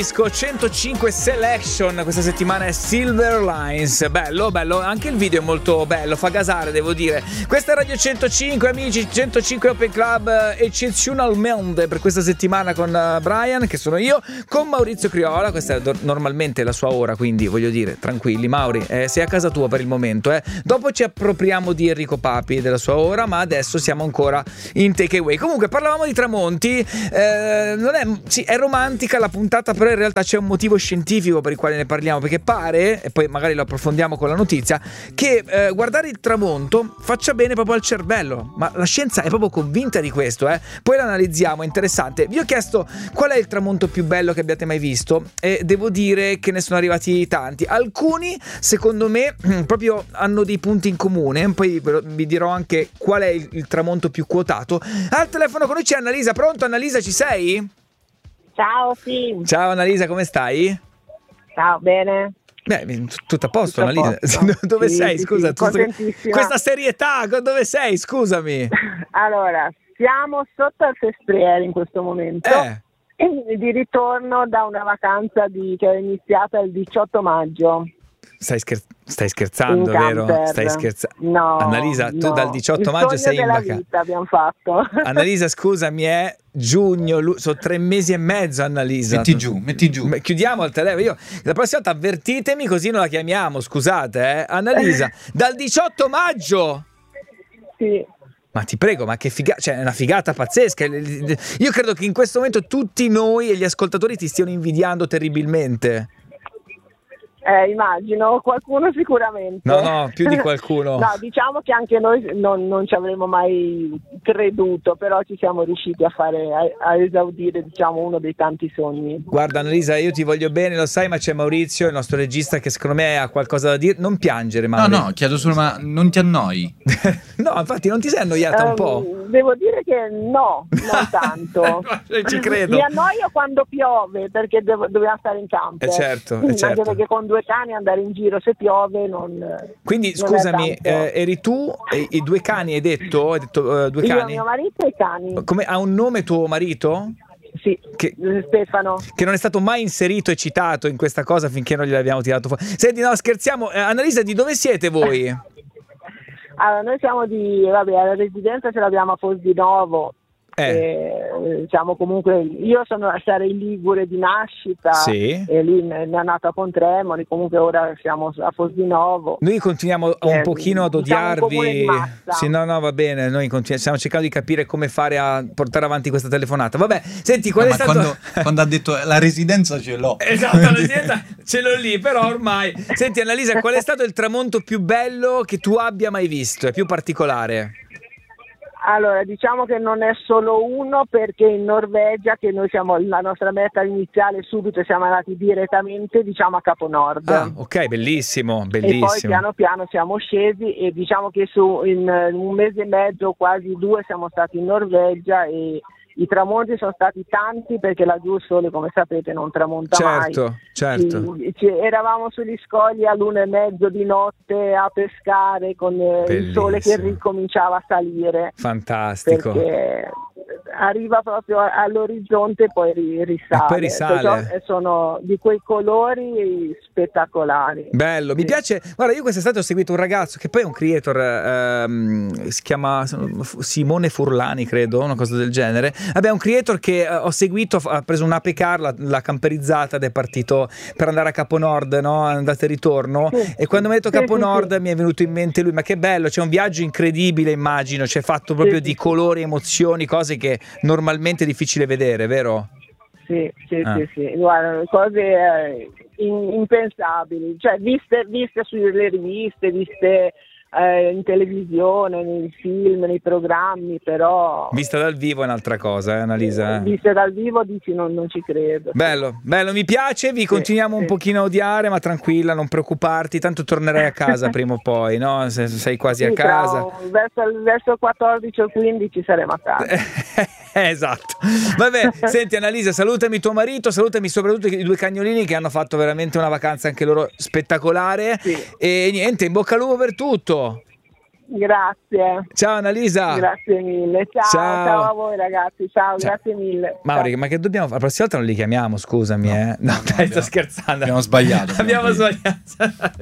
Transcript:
Disco 105 Selection, questa settimana è Silver Lines. Bello, anche il video è molto bello, fa gasare, devo dire. Questa è Radio 105, amici, 105 Open Club eccezionalmente per questa settimana con Brian, che sono io, con Maurizio Criolla. Questa è normalmente la sua ora, quindi voglio dire, tranquilli, Mauri, sei a casa tua per il momento. Dopo ci appropriamo di Enrico Papi e della sua ora, ma adesso siamo ancora in takeaway. Comunque parlavamo di tramonti, è romantica la puntata, però in realtà c'è un motivo scientifico per il quale ne parliamo, perché pare, e poi magari lo approfondiamo con la notizia, che guardare il tramonto faccia bene proprio al cervello, ma la scienza è proprio convinta di questo, poi lo analizziamo, è interessante. Vi ho chiesto qual è il tramonto più bello che abbiate mai visto e devo dire che ne sono arrivati tanti. Alcuni secondo me proprio hanno dei punti in comune, poi vi dirò anche qual è il tramonto più quotato. Al telefono con noi c'è Annalisa. Pronto, Annalisa, ci sei? Ciao, sì. Ciao Annalisa, come stai? Ciao, bene. Beh, tutto a posto, tutto Annalisa. a posto. Dove sì, sei? sì, Scusa, sì, contentissima. Questa serietà, dove sei? Scusami. Allora, siamo sotto al Sestriere in questo momento. Di ritorno da una vacanza che è iniziata il 18 maggio. Stai scherzando, vero? Stai scherzando? No. Annalisa, tu no. dal 18 maggio sei in vacanza. Vita abbiamo fatto. Annalisa, scusami, è giugno, sono 3 mesi e mezzo, Annalisa. Metti giù. Chiudiamo il telefono. La prossima volta avvertitemi, così non la chiamiamo, scusate, Annalisa, dal 18 maggio? Sì. Ma ti prego, ma che figata, cioè è una figata pazzesca. Io credo che in questo momento tutti noi e gli ascoltatori ti stiano invidiando terribilmente. Immagino, qualcuno sicuramente. No, più di qualcuno. No, diciamo che anche noi non ci avremmo mai creduto, però ci siamo riusciti a esaudire, diciamo, uno dei tanti sogni. Guarda Annalisa, io ti voglio bene, lo sai, ma c'è Maurizio, il nostro regista, che secondo me ha qualcosa da dire. Non piangere, Mauri. No, chiedo solo, ma non ti annoi? No, infatti non ti sei annoiata un po'? Devo dire che no, non tanto. Ci credo. Mi annoio quando piove, perché dobbiamo stare in campo. Certo. Anche perché con 2 cani andare in giro se piove non. Quindi non scusami, eri tu e i 2 cani, hai detto 2 cani? Io, mio marito e i cani. Come, ha un nome tuo marito? Sì, Stefano. Che non è stato mai inserito e citato in questa cosa finché non gliel'abbiamo tirato fuori. Senti, no, scherziamo. Annalisa, di dove siete voi? Allora, noi siamo la residenza ce l'abbiamo a Fosdinovo. Diciamo, comunque io sarei ligure di nascita, sì. E lì è nata a Pontremoli, comunque ora siamo a Fosdinovo. Noi continuiamo un pochino ad odiarvi. Sì, no, va bene, noi stiamo cercando di capire come fare a portare avanti questa telefonata. Vabbè, senti, qual è stato... quando ha detto la residenza ce l'ho. Esatto, la residenza ce l'ho lì, però ormai. Senti Annalisa, qual è stato il tramonto più bello che tu abbia mai visto? È più particolare? Allora, diciamo che non è solo uno, perché in Norvegia, che noi siamo la nostra meta iniziale, subito siamo andati direttamente, diciamo, a Capo Nord. Ah, ok, bellissimo. E poi piano piano siamo scesi e diciamo che in 1 mese e mezzo, quasi 2, siamo stati in Norvegia e i tramonti sono stati tanti, perché laggiù il sole, come sapete, non tramonta mai. Certo. Eravamo sugli scogli all'1:30 di notte a pescare con il sole che ricominciava a salire. Fantastico. Perché arriva proprio all'orizzonte e poi risale. E poi risale. Perciò sono di quei colori spettacolari. Bello, mi piace. Guarda, io quest'estate ho seguito un ragazzo che poi è un creator, si chiama Simone Furlani, credo, una cosa del genere. Vabbè, è un creator che ho seguito, ha preso un'Ape Car, l'ha camperizzata ed è partito per andare a Capo Nord, no? Andata e ritorno. Sì. E quando mi ha detto Capo Nord mi è venuto in mente lui, ma che bello, c'è un viaggio incredibile, immagino, c'è fatto proprio di colori, emozioni, cose che normalmente è difficile vedere, vero? Sì, guarda, cose impensabili, cioè viste sulle riviste, viste in televisione, nei film, nei programmi, però vista dal vivo è un'altra cosa, Annalisa. Vista dal vivo dici non ci credo. Bello, mi piace, vi continuiamo un pochino a odiare, ma tranquilla, non preoccuparti, tanto tornerai a casa prima o poi, no? Sei quasi a casa. Verso il 14 o 15 saremo a casa. Esatto. Vabbè, senti Annalisa, salutami tuo marito, salutami soprattutto i 2 cagnolini che hanno fatto veramente una vacanza anche loro spettacolare. E niente, in bocca al lupo per tutto. Grazie. Ciao Annalisa. Grazie mille. Ciao a voi ragazzi. Ciao. Grazie mille. Mauri, ma che dobbiamo fare? La prossima volta non li chiamiamo, scusami. No, dai, sto scherzando. Abbiamo sbagliato. Abbiamo sbagliato.